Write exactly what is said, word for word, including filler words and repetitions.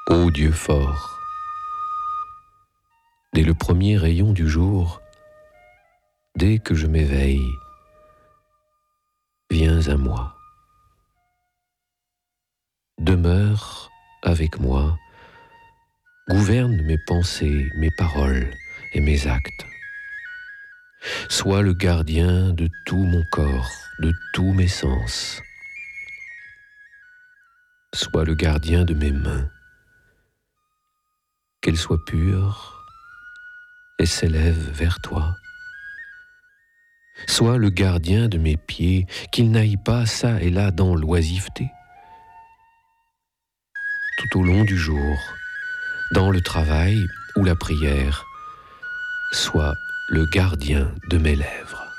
Ô Dieu fort, dès le premier rayon du jour, dès que je m'éveille, viens à moi. Demeure avec moi, gouverne mes pensées, mes paroles et mes actes. Sois le gardien de tout mon corps, de tous mes sens. Sois le gardien de mes mains, qu'elles soient pures et s'élèvent vers toi. Sois le gardien de mes pieds, qu'ils n'aillent pas çà et là dans l'oisiveté. Tout au long du jour, dans le travail ou la prière, sois le gardien de mes lèvres.